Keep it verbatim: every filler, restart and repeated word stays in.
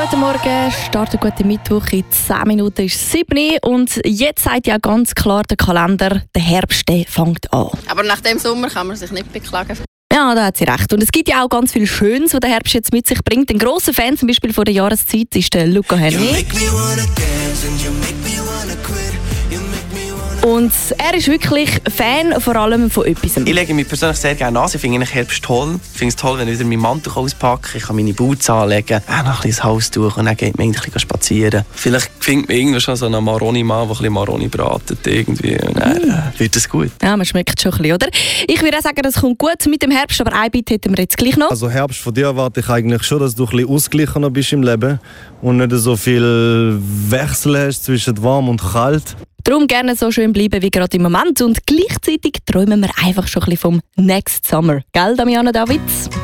Guten Morgen, starten guten Mittwoch, in zehn Minuten ist sieben Uhr und jetzt sagt ja ganz klar der Kalender, der Herbst der fängt an. Aber nach dem Sommer kann man sich nicht beklagen. Ja, da hat sie recht. Und es gibt ja auch ganz viel Schönes, was der Herbst jetzt mit sich bringt. Ein grosser Fan zum Beispiel von der Jahreszeit ist der Luca Hänni. Und er ist wirklich Fan vor allem von etwas. Ich lege mich persönlich sehr gerne an. Ich finde eigentlich Herbst toll. Ich finde es toll, wenn ich wieder meinen Mantel auspacke. Ich kann meine Boots anlegen, äh, noch ein bisschen Haus durch und dann geht man ein bisschen spazieren. Vielleicht findet man irgendwo schon so einen Maroni-Mann, der ein bisschen Maroni bratet. Irgendwie. Und dann äh, wird es gut. Ja, man schmeckt schon ein bisschen, oder? Ich würde auch sagen, das kommt gut mit dem Herbst, aber ein Bit hätten wir jetzt gleich noch. Also Herbst von dir erwarte ich eigentlich schon, dass du ein bisschen ausgeglichener bist im Leben und nicht so viel Wechsel hast zwischen warm und kalt. Darum gerne so schön bleiben wie gerade im Moment und gleichzeitig träumen wir einfach schon ein bisschen vom Next Summer. Gell, Damiana Davids?